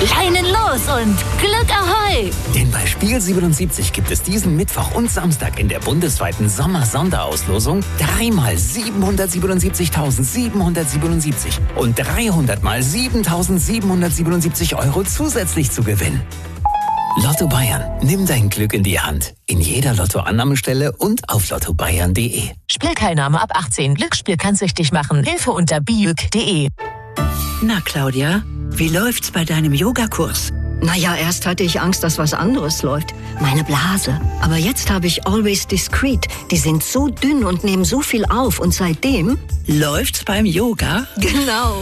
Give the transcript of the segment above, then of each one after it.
Leinen los und Glück Ahoi! Denn bei Spiel 77 gibt es diesen Mittwoch und Samstag in der bundesweiten Sommer-Sonderauslosung 3 mal 777.777 und 300 mal 7.777 € zusätzlich zu gewinnen. Lotto Bayern. Nimm dein Glück in die Hand. In jeder Lottoannahmestelle und auf lottobayern.de. Spielteilnahme ab 18. Glücksspiel kann süchtig machen. Hilfe unter biüg.de. Na, Claudia, wie läuft's bei deinem Yogakurs? Naja, erst hatte ich Angst, dass was anderes läuft. Meine Blase. Aber jetzt habe ich Always Discreet. Die sind so dünn und nehmen so viel auf. Und seitdem... Läuft's beim Yoga? Genau.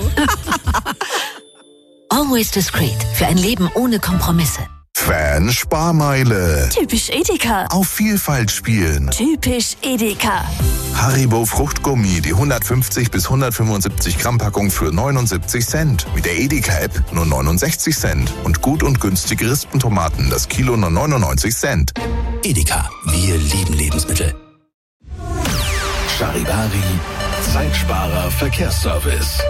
Always Discreet. Für ein Leben ohne Kompromisse. Fan-Sparmeile. Typisch Edeka. Auf Vielfalt spielen. Typisch Edeka. Haribo Fruchtgummi, die 150 bis 175 Gramm Packung für 79 Cent. Mit der Edeka-App nur 69 Cent. Und gut und günstige Rispentomaten, das Kilo nur 99 Cent. Edeka. Wir lieben Lebensmittel. Charivari, Zeitsparer Verkehrsservice.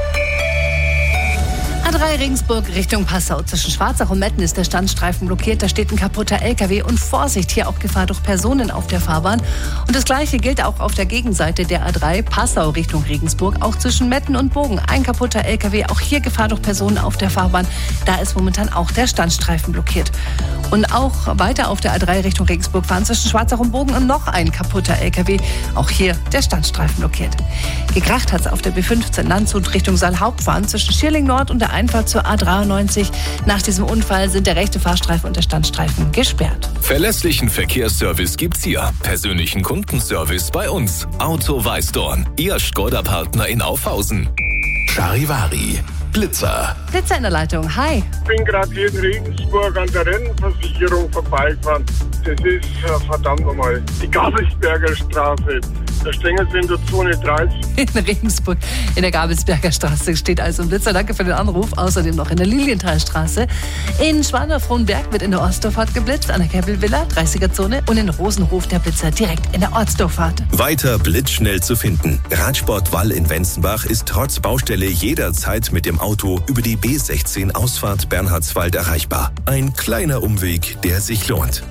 A3 Regensburg Richtung Passau. Zwischen Schwarzach und Metten ist der Standstreifen blockiert. Da steht ein kaputter LKW und Vorsicht, hier auch Gefahr durch Personen auf der Fahrbahn. Und das Gleiche gilt auch auf der Gegenseite der A3 Passau Richtung Regensburg. Auch zwischen Metten und Bogen ein kaputter LKW. Auch hier Gefahr durch Personen auf der Fahrbahn. Da ist momentan auch der Standstreifen blockiert. Und auch weiter auf der A3 Richtung Regensburg fahren zwischen Schwarzach und Bogen und noch ein kaputter LKW. Auch hier der Standstreifen blockiert. Gekracht hat es auf der B15 Landshut Richtung Saalhauptfahren zwischen Schierling Nord und der Einfahrt zur A93. Nach diesem Unfall sind der rechte Fahrstreifen und der Standstreifen gesperrt. Verlässlichen Verkehrsservice gibt's hier. Persönlichen Kundenservice bei uns. Auto Weißdorn, Ihr Skoda-Partner in Aufhausen. Charivari, Blitzer. Blitzer in der Leitung, hi. Ich bin gerade hier in Regensburg an der Rentenversicherung vorbeigefahren. Das ist verdammt nochmal die Gabelsberger Straße. Da stehen sie in der Zone 30. In Regensburg in der Gabelsberger Straße steht also ein Blitzer. Danke für den Anruf. Außerdem noch in der Lilienthalstraße. In Schwander-Frohnberg wird in der Ostdorfahrt geblitzt, an der Keppelvilla, 30er-Zone. Und in Rosenhof der Blitzer direkt in der Ortsdorfahrt. Weiter blitzschnell zu finden. Radsport Wall in Wenzenbach ist trotz Baustelle jederzeit mit dem Auto über die B16 Ausfahrt Bernhardswald erreichbar. Ein kleiner Umweg, der sich lohnt.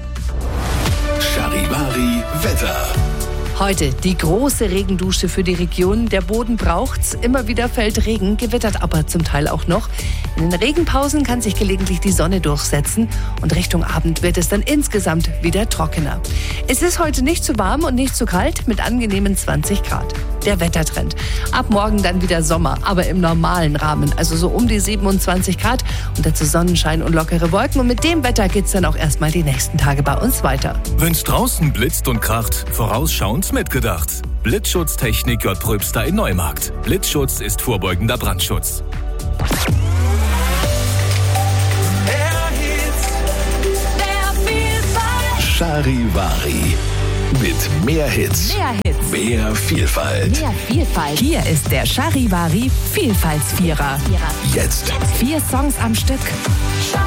Charivari Wetter. Heute die große Regendusche für die Region. Der Boden braucht's. Immer wieder fällt Regen, gewittert aber zum Teil auch noch. In den Regenpausen kann sich gelegentlich die Sonne durchsetzen und Richtung Abend wird es dann insgesamt wieder trockener. Es ist heute nicht zu warm und nicht zu kalt mit angenehmen 20 Grad. Der Wettertrend. Ab morgen dann wieder Sommer, aber im normalen Rahmen. Also so um die 27 Grad und dazu Sonnenschein und lockere Wolken. Und mit dem Wetter geht's dann auch erstmal die nächsten Tage bei uns weiter. Wenn's draußen blitzt und kracht, vorausschauend mitgedacht. Blitzschutztechnik J. Pröbster in Neumarkt. Blitzschutz ist vorbeugender Brandschutz. Charivari. Mit mehr Hits. Mehr Hits. Mehr Vielfalt. Mehr Vielfalt. Hier ist der Charivari Vielfaltsvierer. Jetzt. 4 Songs am Stück.